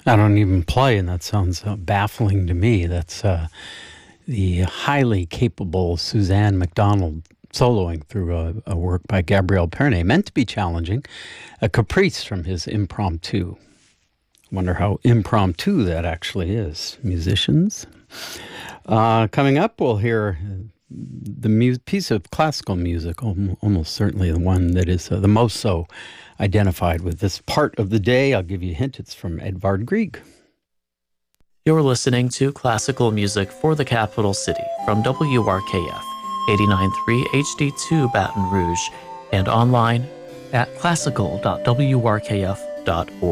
I don't even play, and that sounds baffling to me. That's the highly capable Suzanne MacDonald soloing through a work by Gabriel Pernet, meant to be challenging, a caprice from his impromptu. Wonder how impromptu that actually is. Musicians. Coming up, we'll hear the piece of classical music, almost certainly the one that is the most so identified with this part of the day. I'll give you a hint. It's from Edvard Grieg. You're listening to Classical Music for the Capital City from WRKF 89.3 HD2 Baton Rouge and online at classical.wrkf.org.